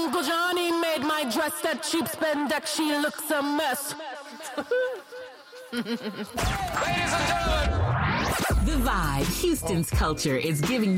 Uncle Johnny made my dress that cheap spandex. She looks a mess. Ladies and gentlemen. The Vibe, Houston's culture, is giving